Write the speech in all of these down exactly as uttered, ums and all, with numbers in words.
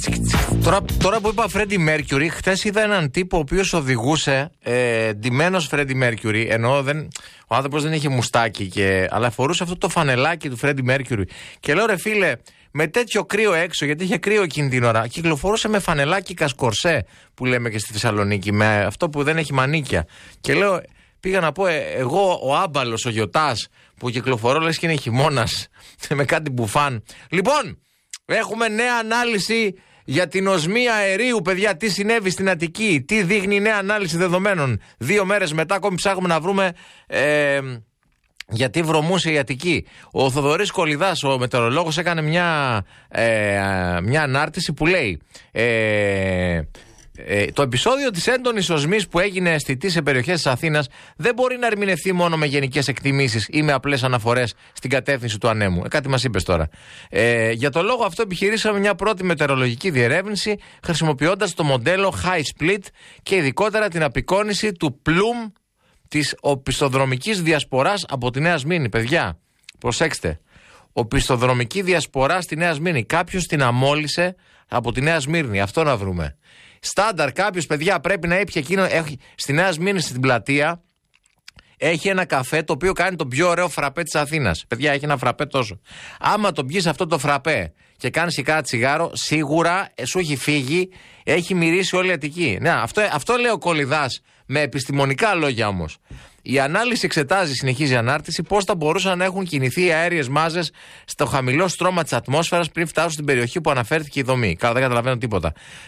Τώρα, τώρα που είπα Φρέντι Μέρκιουρι, χθες είδα έναν τύπο ο οποίος οδηγούσε ε, ντυμένος Φρέντι Μέρκιουρι. Ενώ δεν, ο άνθρωπος δεν είχε μουστάκι, και, αλλά φορούσε αυτό το φανελάκι του Φρέντι Μέρκιουρι. Και λέω, ρε φίλε, με τέτοιο κρύο έξω, γιατί είχε κρύο εκείνη την ώρα, κυκλοφορούσε με φανελάκι κασκορσέ, που λέμε και στη Θεσσαλονίκη, με αυτό που δεν έχει μανίκια. Και λέω, πήγα να πω, ε, εγώ ο άμπαλος, ο γιοτάς, που κυκλοφορώ λες και είναι χειμώνας, με κάτι μπουφάν. Λοιπόν, έχουμε νέα ανάλυση για την οσμία αερίου, παιδιά. Τι συνέβη στην Αττική, τι δείχνει η νέα ανάλυση δεδομένων. Δύο μέρες μετά, ακόμη ψάχνουμε να βρούμε ε, γιατί βρωμούσε η Αττική. Ο Θοδωρής Κολιδάς, ο μετεωρολόγος, έκανε μια, ε, μια ανάρτηση που λέει ε, ε, το επεισόδιο της έντονης οσμής που έγινε αισθητή σε περιοχές της Αθήνας δεν μπορεί να ερμηνευτεί μόνο με γενικές εκτιμήσεις ή με απλές αναφορές στην κατεύθυνση του ανέμου. Ε, κάτι μας είπες τώρα. Ε, για το λόγο αυτό επιχειρήσαμε μια πρώτη μετεωρολογική διερεύνηση χρησιμοποιώντας το μοντέλο High Split και ειδικότερα την απεικόνιση του Plume της οπισθοδρομικής διασποράς από τη Νέα Σμύρνη. Παιδιά, προσέξτε. Οπισθοδρομική διασπορά στη Νέα Σμύρνη. Κάποιος την αμόλυσε από τη Νέα Σμύρνη. Αυτό να βρούμε. Στάνταρ, κάποιος, παιδιά, πρέπει να έπιε εκείνο. Έχει, στη Νέα Σμύρνη, στην πλατεία, έχει ένα καφέ το οποίο κάνει το πιο ωραίο φραπέ της Αθήνας. Παιδιά, έχει ένα φραπέ τόσο. Άμα το πιεις αυτό το φραπέ και κάνεις και κάνα τσιγάρο, σίγουρα σου έχει φύγει, έχει μυρίσει όλη η Αττική. Ναι, αυτό, αυτό λέει ο Κολιδάς, με επιστημονικά λόγια όμως. Η ανάλυση εξετάζει, συνεχίζει η ανάρτηση, πώς θα μπορούσαν να έχουν κινηθεί οι αέριες μάζες στο χαμηλό στρώμα της ατμόσφαιρας πριν φτάσουν στην περιοχή που αναφέρθηκε η δομή. Καλά, δεν καταλαβαίνω τίποτα.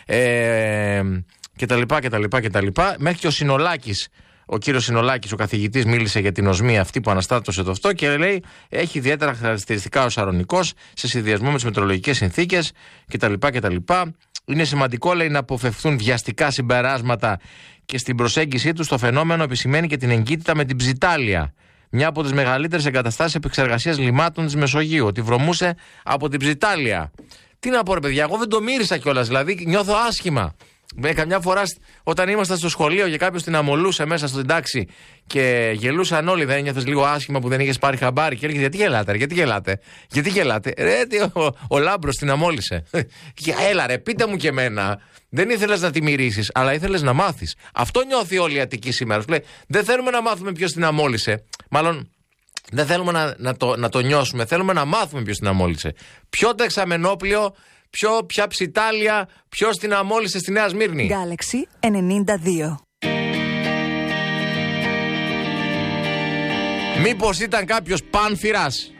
Ε, και τα λοιπά και τα λοιπά και τα λοιπά. Μέχρι και ο Συνολάκης, ο κύριος Συνολάκης, ο καθηγητής, μίλησε για την οσμία αυτή που αναστάτωσε το αυτό και λέει έχει ιδιαίτερα χαρακτηριστικά ο Σαρονικός σε συνδυασμό με τις μετεωρολογικές συνθήκες κτλ. κτλ. Είναι σημαντικό, λέει, να αποφευθούν βιαστικά συμπεράσματα και στην προσέγγιση του στο φαινόμενο επισημαίνει και την εγκύτητα με την Ψιτάλια. Μια από τις μεγαλύτερες εγκαταστάσεις επεξεργασίας λιμάτων της Μεσογείου. Ότι βρωμούσε από την Ψιτάλια. Τι να πω, ρε παιδιά, εγώ δεν το μύρισα κιόλας, δηλαδή νιώθω άσχημα. Με καμιά φορά όταν ήμασταν στο σχολείο και κάποιος την αμολούσε μέσα στην τάξη και γελούσαν όλοι, δεν ένιωθες λίγο άσχημα που δεν είχες πάρει χαμπάρι? Και έλεγες, γιατί γελάτε, ρε, γιατί γελάτε, γιατί γελάτε, ρε, τι, ο, ο Λάμπρος την αμόλυσε. Έλα ρε, πείτε μου και εμένα. Δεν ήθελες να τη μυρίσεις, αλλά ήθελες να μάθεις. Αυτό νιώθει όλη η Αττική σήμερα. Λέει, δεν θέλουμε να μάθουμε ποιος την αμόλυσε. Μάλλον δεν θέλουμε να, να, το, να το νιώσουμε. Θέλουμε να μάθουμε ποιος την αμόλυσε. Ποιο δεξαμενόπλιο, ποιο, ποια Ψιτάλια, ποιος την αμόλυσε στη Νέα Σμύρνη. Galaxy ενενήντα δύο. Μήπως ήταν κάποιος πάνθυρας?